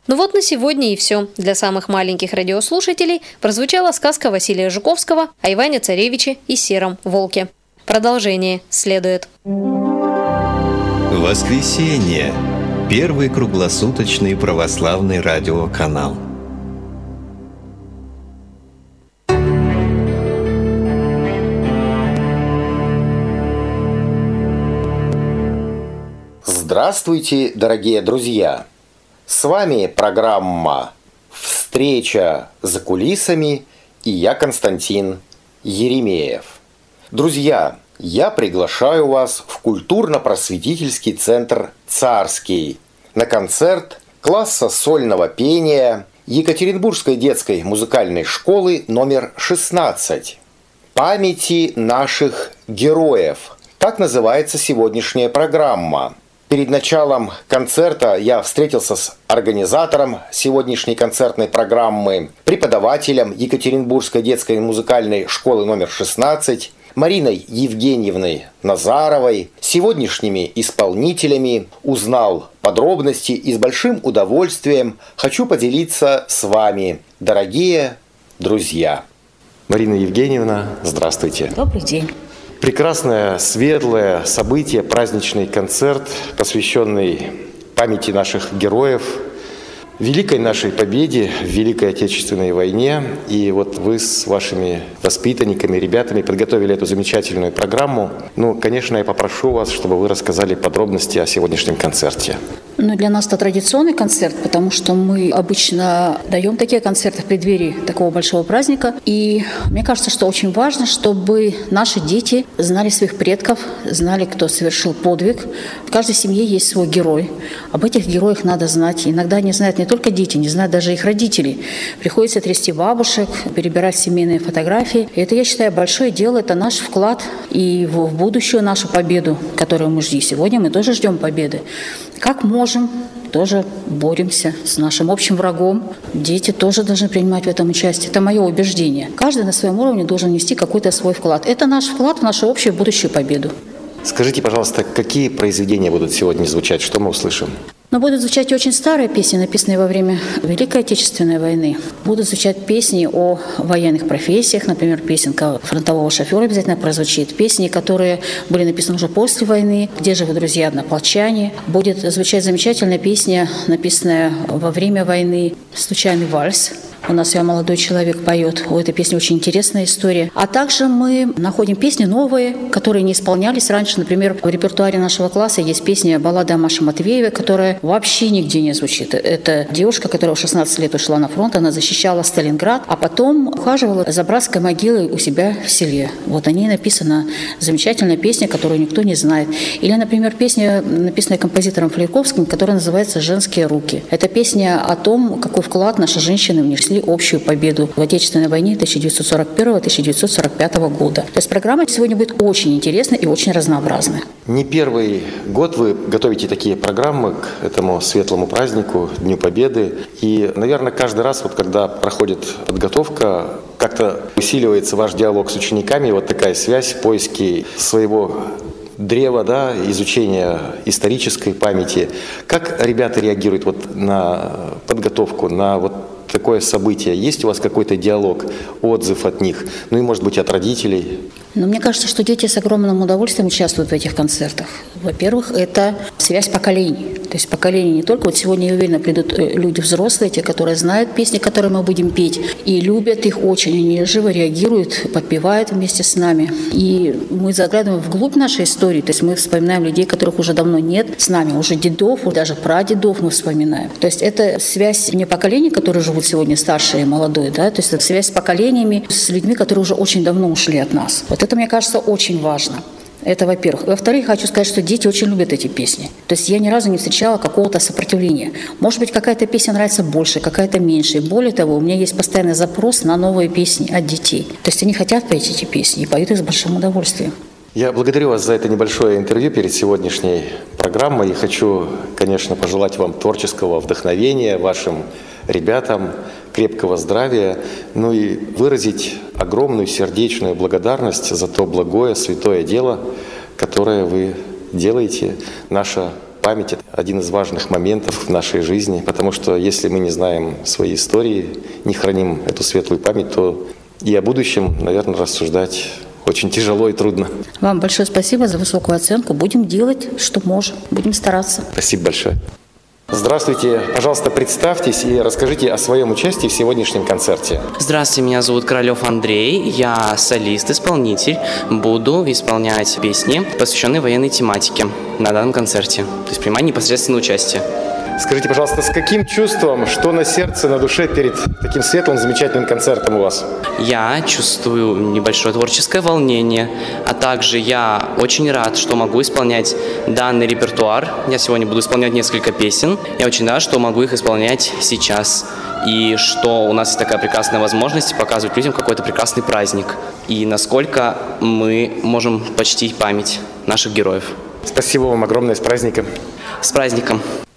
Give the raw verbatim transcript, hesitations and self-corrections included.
Ну вот на сегодня и все. Для самых маленьких радиослушателей прозвучала сказка Василия Жуковского о Иване Царевиче и сером волке. Продолжение следует. Воскресенье. Первый круглосуточный православный радиоканал. Здравствуйте, дорогие друзья! С вами программа «Встреча за кулисами» и я, Константин Еремеев. Друзья, я приглашаю вас в культурно-просветительский центр «Царский» на концерт класса сольного пения Екатеринбургской детской музыкальной школы номер шестнадцать «Памяти наших героев». Так называется сегодняшняя программа. Перед началом концерта я встретился с организатором сегодняшней концертной программы, преподавателем Екатеринбургской детской музыкальной школы номер шестнадцать Мариной Евгеньевной Назаровой, сегодняшними исполнителями, узнал подробности и с большим удовольствием хочу поделиться с вами, дорогие друзья. Марина Евгеньевна, здравствуйте. Добрый день. Прекрасное, светлое событие, праздничный концерт, посвященный памяти наших героев, великой нашей победе в Великой Отечественной войне. И вот вы с вашими воспитанниками, ребятами подготовили эту замечательную программу. Ну, конечно, я попрошу вас, чтобы вы рассказали подробности о сегодняшнем концерте. Ну, для нас это традиционный концерт, потому что мы обычно даем такие концерты в преддверии такого большого праздника. И мне кажется, что очень важно, чтобы наши дети знали своих предков, знали, кто совершил подвиг. В каждой семье есть свой герой. Об этих героях надо знать. Иногда не знают не только дети, не знают даже их родителей. Приходится трясти бабушек, перебирать семейные фотографии. И это, я считаю, большое дело. Это наш вклад и в будущую нашу победу, которую мы ждем. Сегодня мы тоже ждем победы. Как можем, тоже боремся с нашим общим врагом. Дети тоже должны принимать в этом участие. Это мое убеждение. Каждый на своем уровне должен нести какой-то свой вклад. Это наш вклад в нашу общую будущую победу. Скажите, пожалуйста, какие произведения будут сегодня звучать? Что мы услышим? Но будут звучать очень старые песни, написанные во время Великой Отечественной войны. Будут звучать песни о военных профессиях, например, песенка фронтового шофера обязательно прозвучит. Песни, которые были написаны уже после войны, «Где же вы, друзья, однополчане». Будет звучать замечательная песня, написанная во время войны, «Случайный вальс». У нас ее молодой человек поет. У этой песни очень интересная история. А также мы находим песни новые, которые не исполнялись раньше. Например, в репертуаре нашего класса есть песня «Баллада о Маше Матвеевой», которая вообще нигде не звучит. Это девушка, которая в шестнадцать лет ушла на фронт, она защищала Сталинград, а потом ухаживала за братской могилой у себя в селе. Вот о ней написана замечательная песня, которую никто не знает. Или, например, песня, написанная композитором Флейковским, которая называется «Женские руки». Это песня о том, какой вклад наши женщины внесли общую победу в Отечественной войне тысяча девятьсот сорок первого — тысяча девятьсот сорок пятого года. То есть программа сегодня будет очень интересная и очень разнообразная. Не первый год вы готовите такие программы к этому светлому празднику, Дню Победы. И, наверное, каждый раз, вот, когда проходит подготовка, как-то усиливается ваш диалог с учениками, вот такая связь, поиски своего древа, да, изучения исторической памяти. Как ребята реагируют вот на подготовку, на вот такое событие? Есть у вас какой-то диалог, отзыв от них? Ну и, может быть, от родителей? Но мне кажется, что дети с огромным удовольствием участвуют в этих концертах. Во-первых, это связь поколений. То есть поколения не только... Вот сегодня, я уверена, придут люди взрослые, те, которые знают песни, которые мы будем петь, и любят их очень. Они живо реагируют, подпевают вместе с нами. И мы заглядываем вглубь нашей истории. То есть мы вспоминаем людей, которых уже давно нет с нами. Уже дедов, даже прадедов мы вспоминаем. То есть это связь не поколений, которые живут сегодня, старшие и молодые, да? То есть это связь с поколениями, с людьми, которые уже очень давно ушли от нас. Вот это, мне кажется, очень важно. Это, во-первых. Во-вторых, хочу сказать, что дети очень любят эти песни. То есть я ни разу не встречала какого-то сопротивления. Может быть, какая-то песня нравится больше, какая-то меньше. И более того, у меня есть постоянный запрос на новые песни от детей. То есть они хотят петь эти песни и поют их с большим удовольствием. Я благодарю вас за это небольшое интервью перед сегодняшней программой. И хочу, конечно, пожелать вам творческого вдохновения, вашим ребятам крепкого здравия, ну и выразить огромную сердечную благодарность за то благое, святое дело, которое вы делаете. Наша Память – это один из важных моментов в нашей жизни, потому что если мы не знаем своей истории, не храним эту светлую память, то и о будущем, наверное, рассуждать очень тяжело и трудно. Вам большое спасибо за высокую оценку. Будем делать, что можем. Будем стараться. Спасибо большое. Здравствуйте. Пожалуйста, представьтесь и расскажите о своем участии в сегодняшнем концерте. Здравствуйте, меня зовут Королев Андрей. Я солист-исполнитель. Буду исполнять песни, посвященные военной тематике на данном концерте. То есть принимать непосредственное участие. Скажите, пожалуйста, с каким чувством, что на сердце, на душе перед таким светлым, замечательным концертом у вас? Я чувствую небольшое творческое волнение, а также я очень рад, что могу исполнять данный репертуар. Я сегодня буду исполнять несколько песен. Я очень рад, что могу их исполнять сейчас. И что у нас есть такая прекрасная возможность показывать людям какой-то прекрасный праздник. И насколько мы можем почтить память наших героев. Спасибо вам огромное. С праздником. С праздником!